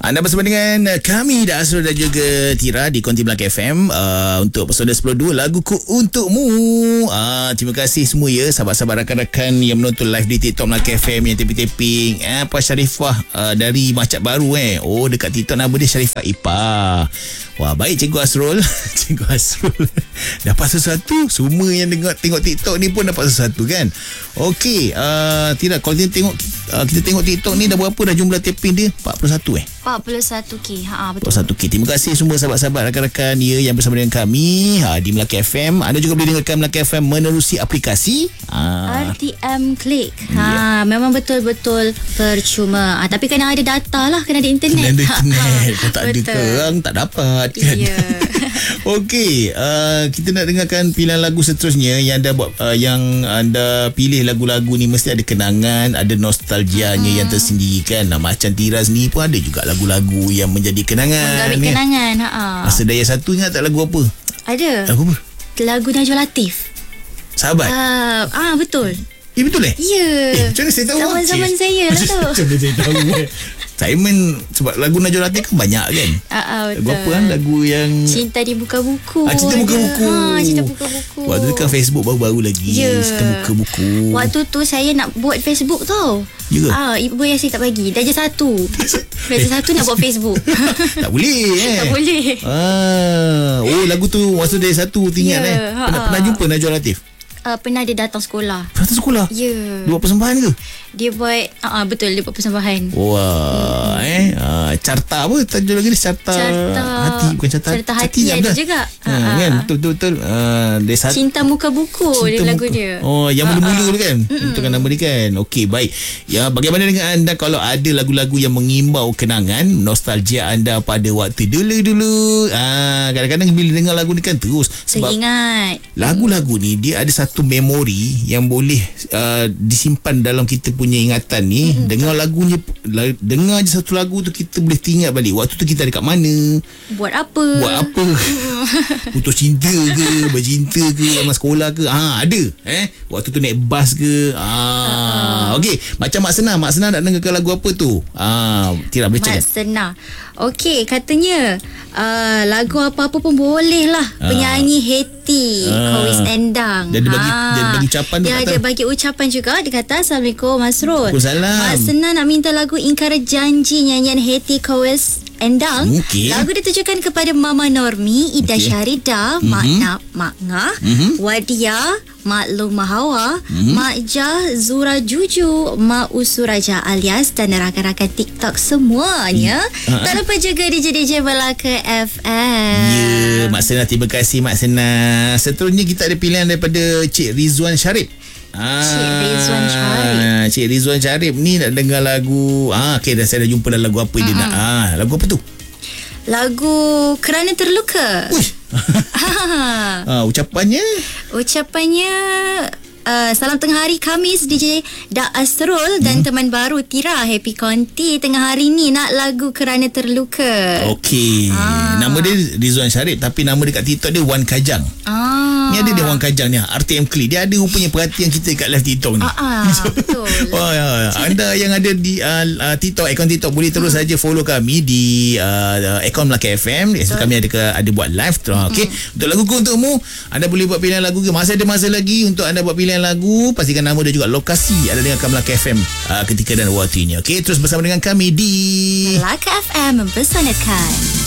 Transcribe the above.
Anda bersama dengan kami Asrul dan juga Tira di Konti Melaka FM untuk episod 12 Laguku Untukmu. Terima kasih semua ya, sahabat-sahabat rakan-rakan yang menonton live di TikTok Melaka FM yang taping-taping. Puan Syarifah dari Macak Baru Oh, dekat TikTok nama dia Syarifah Ipa. Wah, baik Cikgu Asrul. Cikgu Asrul dapat sesuatu. Semua yang tengok TikTok ni pun dapat sesuatu kan. Okey, Tira, kalau kita tengok TikTok ni dah berapa dah jumlah taping dia? 41K. Betul. 41K. Terima kasih semua sahabat-sahabat rakan-rakan yang bersama dengan kami di Melaka FM. Anda juga boleh dengarkan Melaka FM menerusi aplikasi RTM Click. Memang betul-betul percuma. Tapi kena ada data lah, kena ada internet. Kena ada internet. Kalau tak ada kerang tak dapat kan. Ya. Okey, kita nak dengarkan pilihan lagu seterusnya yang anda buat, yang anda pilih lagu-lagu ni mesti ada kenangan, ada nostalgianya yang tersendiri kan. Macam Tira ni pun ada juga lagu-lagu yang menjadi kenangan. Menggabit kenangan. Masa Daya 1 ingat tak lagu apa? Ada. Lagu apa? Lagu Najwa Latif. Sahabat. Betul. Betul Ya. Macam mana saya tahu? Zaman-zaman saya lah tu. Macam mana saya tahu? Saya main sebab lagu Najwa Latif kan banyak kan. Betul. Lagu apa kan? Lagu yang Cinta di Buka Buku. Cinta Buka Buku. Cinta Buka Buku. Waktu tu kan Facebook baru-baru lagi. Cinta Buka Buku. Waktu tu saya nak buat Facebook tau. Ya ke? Ibu ayah saya tak bagi. Darjah 1. Darjah 1 nak buat Facebook. Tak boleh Tak boleh. Lagu tu masa Darjah 1 tinggal Pernah jumpa Najwa Latif? Pernah dia datang sekolah. Datang sekolah? Ya. Dia buat persembahan ke? Dia buat betul, dia buat persembahan. Wah, carta apa? Tajuk lagi ni carta hati, bukan carta hati ada juga. Kan? Betul. Cinta Muka Buku dia lagu dia. Yang mula-mula tu kan? Untuk nama dia kan. Okey, baik. Ya, bagaimana dengan anda kalau ada lagu-lagu yang mengimbau kenangan, nostalgia anda pada waktu dulu-dulu? Kadang-kadang bila dengar lagu ni kan terus sebab teringat. Lagu-lagu ni dia ada satu memori yang boleh disimpan dalam kita punya ingatan ni. Dengar lagunya, dengar je satu lagu tu kita boleh teringat balik waktu tu kita dekat mana, buat apa putus cinta ke, bercinta ke, sama sekolah ke, ada waktu tu naik bas ke. Okey, macam Mak Senah nak dengarkan lagu apa tu? Tira boleh cakap. Mak Senah. Okey, katanya lagu apa-apa pun boleh lah. Penyanyi Heti Kowis Endang. Dia bagi ucapan tu. Dia ada bagi ucapan juga. Dia kata, Assalamualaikum Masrul. Waalaikumsalam. Mak Senah nak minta lagu Ingkar Janji nyanyian Heti Kowis Endang. Lagu ditujukan kepada Mama Normi, Ida Syarida, Mak Nap, Mak Ngah, Wadia, Mak Lumah Hawa, Mak Jah, Zura Juju, Mak Usuraja alias dan rakan-rakan TikTok semuanya. Tak lupa juga DJ Melaka FM. Ya, Mak Senah, terima kasih Mak Senah. Seterusnya kita ada pilihan daripada Cik Rizwan Syarif. Cik Rizwan Syarif ni nak dengar lagu dah saya dah jumpa dah lagu apa dia nak. Lagu apa tu? Lagu Kerana Terluka. Ucapannya salam tengah hari Khamis DJ Asrul dan teman baru Tira Happy Konti tengah hari ni nak lagu Kerana Terluka. Okey. Nama dia Rizwan Syarif tapi nama dekat TikTok dia Wan Kajang. Ni ada dia Wan Kajang ni, RTM Click. Dia ada rupanya perhatian kita kat live TikTok ni. Betul. Anda yang ada di TikTok, akaun TikTok boleh terus saja follow kami di akaun Melaka FM. Kami ada buat live. Okey. Untuk lagu Untukmu, anda boleh buat pilihan lagu ke? Masih ada masa lagi untuk anda buat pilihan lagu. Pastikan nama dan juga lokasi anda dengarkan Melaka FM ketika dan waktunya. Okey, terus bersama dengan kami di Melaka FM mempersanakan